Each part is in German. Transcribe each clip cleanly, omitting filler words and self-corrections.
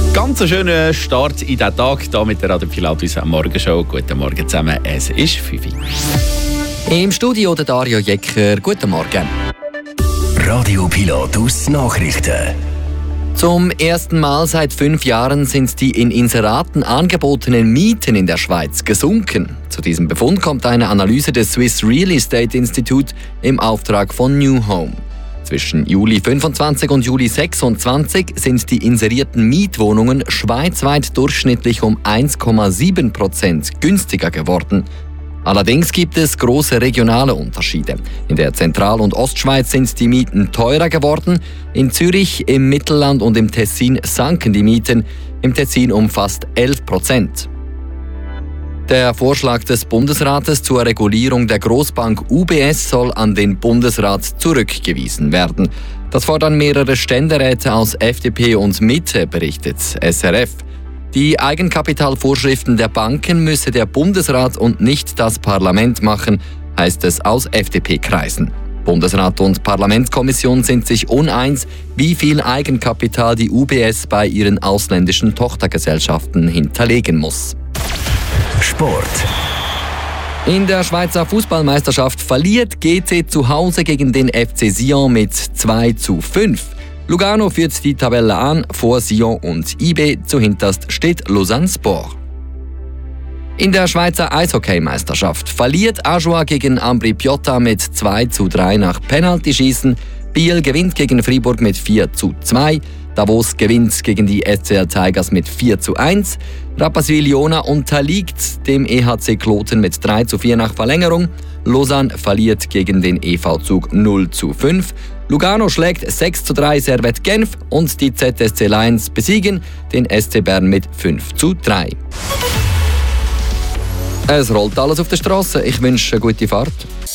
Ganz einen schönen Start in diesen Tag hier mit der Radio Pilatus am Morgenshow. Guten Morgen zusammen, es ist 5 Uhr. Im Studio der Dario Jecker. Guten Morgen. Radio Pilatus Nachrichten. Zum ersten Mal seit 5 Jahren sind die in Inseraten angebotenen Mieten in der Schweiz gesunken. Zu diesem Befund kommt eine Analyse des Swiss Real Estate Institute im Auftrag von New Home. Zwischen Juli 25 und Juli 26 sind die inserierten Mietwohnungen schweizweit durchschnittlich um 1,7% günstiger geworden. Allerdings gibt es große regionale Unterschiede. In der Zentral- und Ostschweiz sind die Mieten teurer geworden. In Zürich, im Mittelland und im Tessin sanken die Mieten, im Tessin um fast 11%. Der Vorschlag des Bundesrates zur Regulierung der Grossbank UBS soll an den Bundesrat zurückgewiesen werden. Das fordern mehrere Ständeräte aus FDP und Mitte, berichtet SRF. Die Eigenkapitalvorschriften der Banken müsse der Bundesrat und nicht das Parlament machen, heißt es aus FDP-Kreisen. Bundesrat und Parlamentskommission sind sich uneins, wie viel Eigenkapital die UBS bei ihren ausländischen Tochtergesellschaften hinterlegen muss. Sport. In der Schweizer Fußballmeisterschaft verliert GC zu Hause gegen den FC Sion mit 2:5. Lugano führt die Tabelle an, vor Sion und IB, zuhinterst steht Lausanne Sport. In der Schweizer Eishockeymeisterschaft verliert Ajoie gegen Ambri Piotta mit 2:3 nach Penaltyschießen. Biel gewinnt gegen Fribourg mit 4:2. Davos gewinnt gegen die SCL Tigers mit 4:1. Rapperswil-Jona unterliegt dem EHC Kloten mit 3:4 nach Verlängerung. Lausanne verliert gegen den EV Zug 0:5. Lugano schlägt 6:3 Servette Genf und die ZSC Lions besiegen den SC Bern mit 5:3. Es rollt alles auf der Straße. Ich wünsche eine gute Fahrt.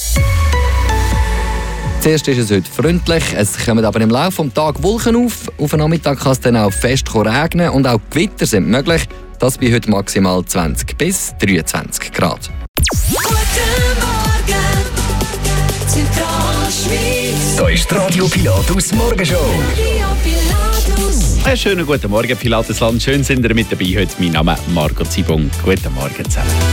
Zuerst ist es heute freundlich, es kommen aber im Laufe des Tages Wolken auf. Auf den Nachmittag kann es dann auch fest regnen und auch Gewitter sind möglich. Das bei heute maximal 20 bis 23 Grad. Guten Morgen, Zentralschweiz. Da ist die Radio Pilatus Morgenshow. Radio Pilatus. Einen schönen guten Morgen, Pilatusland. Schön sind ihr mit dabei heute. Mein Name ist Marco Zibung. Guten Morgen zusammen.